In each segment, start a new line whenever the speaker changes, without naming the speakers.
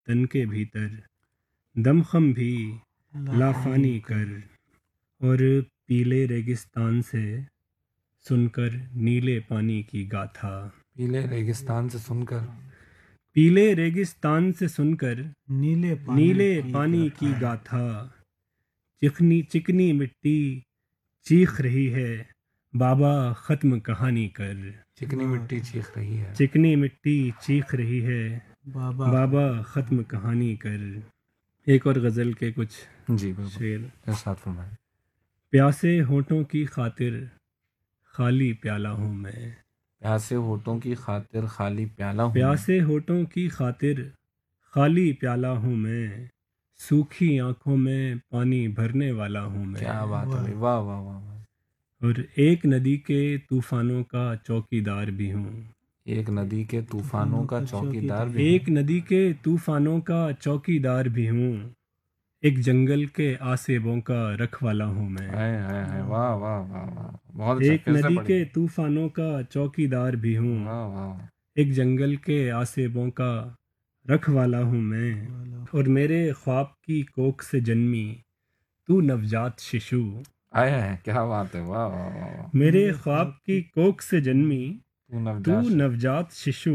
तन के भीतर, दमखम भी लाफानी कर। और पीले रेगिस्तान से सुनकर नीले पानी की गाथा,
पीले रेगिस्तान से सुनकर,
पीले रेगिस्तान से सुनकर नीले पानी की गाथा। चिकनी चिकनी मिट्टी चीख रही है, बाबा खत्म कहानी कर।
चिकनी मिट्टी चीख रही है,
चिकनी मिट्टी चीख रही है, बाबा खत्म कहानी कर। एक और गज़ल के कुछ
जी बिल्कुल,
शेर।
इरशाद फरमाएं।
प्यासे होठों की खातिर खाली प्याला हूँ मैं,
प्यासे होठों की खातिर खाली प्याला हूँ मैं,
प्यासे होठों की खातिर खाली प्याला हूँ मैं, सूखी आंखों में पानी भरने वाला हूँ मैं।
क्या बात है भाई, वाह वाह वाह वाह।
और एक नदी के तूफानों का चौकीदार भी हूँ,
एक नदी के तूफानों का चौकीदार भी हूँ,
एक नदी के तूफानों का चौकीदार भी हूँ, एक जंगल के आसेबों का रखवाला हूँ मैं।
है वाह वाह वाह वाह, बहुत अच्छा,
एक
फिर से
नदी के
पढ़िए।
तूफानों का चौकीदार भी हूँ,
वाह वाह,
एक जंगल के आसेबों का रखवाला हूँ मैं। और मेरे ख्वाब की कोख से जन्मी तू नवजात शिशु,
आया है, क्या बात है, वाह वाह वाह वाह।
मेरे ख्वाब की कोख से जन्मी
तू
तू
नवजात,
नवजात शिशु,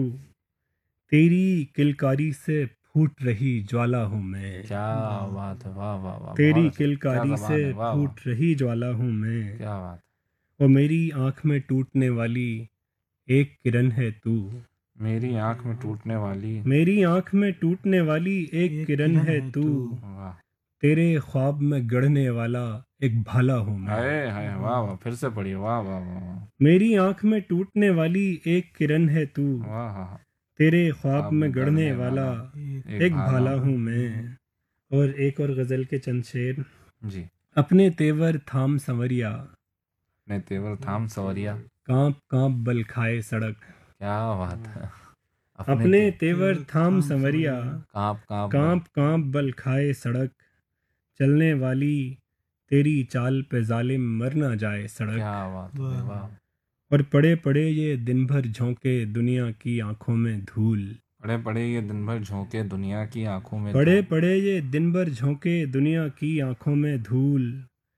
तेरी किलकारी से फूट रही ज्वाला हूँ मैं।
क्या बात है, वाह वाह वाह,
तेरी
बहुत अच्छा, क्या
किलकारी
जबान
से
है, वाह वाह,
फूट रही ज्वाला हूँ मैं।
क्या बात।
और मेरी आंख में टूटने वाली एक किरण है तू,
मेरी आंख में टूटने वाली,
मेरी आंख में टूटने वाली एक किरण है तू,
वाह,
तेरे ख्वाब में गढ़ने वाला एक भाला हूँ मैं।
हाय वाह वाह, फिर से पढ़िए, वाह वाह वाह वाह,
मेरी आंख में टूटने वाली एक किरण है तू,
वाह हाँ,
तेरे ख्वाब
ख्वाब
में
में
गढ़ने
गढ़ने
वाला
वाला
एक भाला हूँ मैं। और एक और गजल के चंद शेर।
जी।
अपने तेवर थाम संवरिया,
ने तेवर थाम सवरिया,
कांप कांप बल खाए सड़क।
क्या बात है।
अपने तेवर थाम संवरिया,
कांप कांप बल,
कांप कांप बल खाए सड़क। चलने वाली तेरी चाल पे जालिम मर ना जाए सड़क।
क्या बात है, वाह।
और पड़े पड़े ये दिन भर झोंके दुनिया की आंखों में धूल,
पड़े पड़े ये दिन भर झोंके दुनिया की आंखों में
पड़े
धूल,
पड़े ये दिन भर झोंके दुनिया की आंखों में धूल।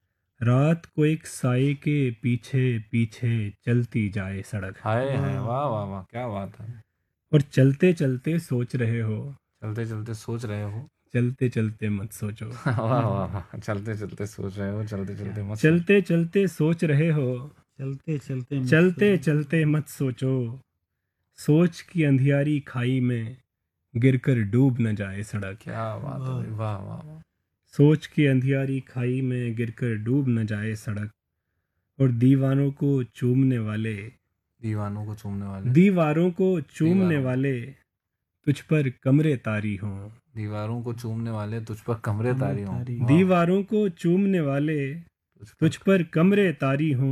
रात को एक साए के पीछे पीछे चलती जाए सड़क।
हाय वाह वाह वाह, क्या बात है।
और चलते चलते सोच रहे हो,
चलते चलते सोच रहे हो,
चलते चलते मत सोचो।
वाह वाह वाह, चलते चलते सोच रहे हो, चलते चलते मत सोचो,
चलते चलते सोच रहे हो, चलते चलते मत सोचो। सोच की अंधियारी खाई में गिरकर डूब न जाए सड़क।
क्या बात है भाई, वाह वाह वाह।
सोच की अंधियारी खाई में गिरकर डूब न जाए सड़क। और दीवानों को चूमने वाले,
दीवानों को चूमने वाले,
दीवारों को चूमने
दीवारों,
वाले तुझ पर कमरे तारी हों।
दीवारों को चूमने वाले तुझ पर कमरे तारी हों, वाह,
दीवारों को चूमने वाले तुझ पर कमरे तारी हों।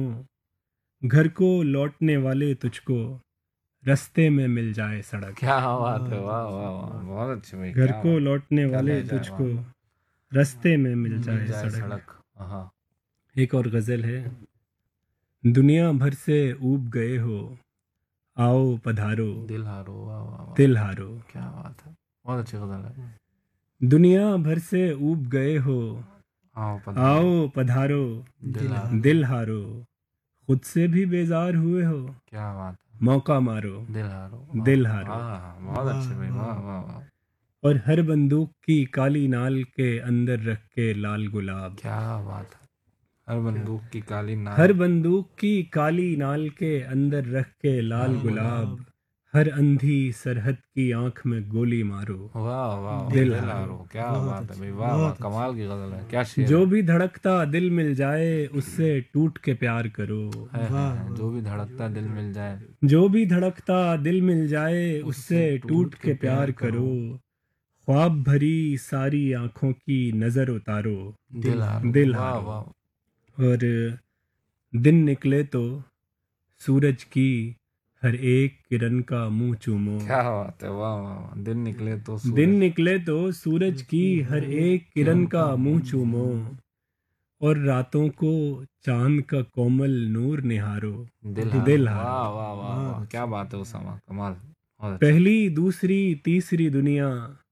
घर को लौटने वाले तुझको रास्ते में मिल जाए सड़क।
क्या बात है, वाह वाह वाह, बहुत अच्छे भाई,
घर
क्या
को
बात,
लौटने
क्या
वाले
लहजा है,
तुझको
वाह।
रास्ते में मिल
मिल
जाए
जाए
सड़क।
सड़क, हाँ।
एक और गजल है। दुनिया भर से ऊब गए हो, आओ पधारो
दिल हारो, वाह वाह वाह,
दिल हारो।
क्या बात है, बहुत अच्छी गजल है।
दुनिया भर से ऊब गए हो,
आओ पधारो,
आओ पधारो
दिल हारो,
दिल हारो। खुद से भी बेजार हुए हो,
क्या बात है,
मौका मारो
दिल हारो,
दिल हारो।
हाँ बहुत अच्छे भाई, वाह वाह वाह।
और हर बंदूक की काली नाल के अंदर रख के लाल गुलाब,
क्या बात है, हर बंदूक की काली नाल,
हर बंदूक की काली नाल के अंदर रख के लाल गुलाब। हर अंधी सरहद की आंख में गोली मारो,
वाह वाह,
दिल
दिल
हारो।
हारो, क्या बात है भाई, वाह वाह, कमाल की गजल है, क्या शेर
जो
है।
भी धड़कता दिल मिल जाए उससे टूट के प्यार करो,
है, जो भी धड़कता दिल मिल जाए,
जो भी धड़कता दिल मिल जाए उससे टूट के प्यार करो। ख्वाब भरी सारी आंखों की नजर उतारो,
दिल हारो,
दिल
वाह
हारो।
वाह,
और दिन निकले तो सूरज की हर एक किरण का मुंह चूमो,
क्या बात है, वाह वाह वाह, दिन निकले तो
दिन
सूरज,
निकले तो सूरज की हर एक किरण का मुंह चूमो। और रातों को चांद का कोमल नूर निहारो,
दिल
दिल
हारो,
हारो।
वाह वाह वाह वाह, क्या बात है उसामा, कमाल, बहुत अच्छा।
पहली दूसरी तीसरी दुनिया